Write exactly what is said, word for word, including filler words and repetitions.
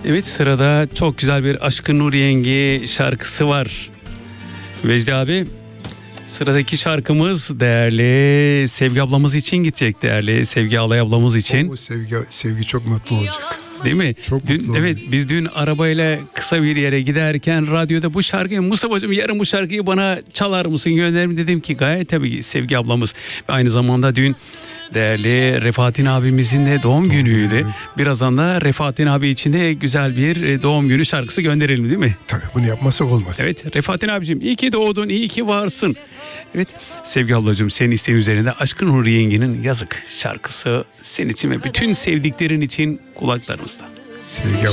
Evet, sırada çok güzel bir Aşkın Nur Yengi şarkısı var. Vecdi abi, sıradaki şarkımız değerli Sevgi ablamız için gidecek, değerli Sevgi Alay ablamız için. O sevgi, sevgi çok mutlu olacak. Değil mi? Çok Dün, mutlu olacak. evet, biz dün arabayla kısa bir yere giderken radyoda bu şarkıyı, Mustafa'cığım yarın bu şarkıyı bana çalar mısın, gönderir mi, dedim ki gayet tabii ki Sevgi ablamız. Ve aynı zamanda dün değerli Refahattin abimizin de doğum günüydü. evet. Birazdan da Refahattin abi için de güzel bir doğum günü şarkısı gönderelim, değil mi? Tabii bunu yapmasak olmaz. Evet Refahattin abicim, iyi ki doğdun, iyi ki varsın. Evet Sevgi ablacığım, senin isteğin üzerinde Aşkın Nur Yengi'nin Yazık şarkısı senin için ve bütün sevdiklerin için kulaklarımızda. Sevgi abla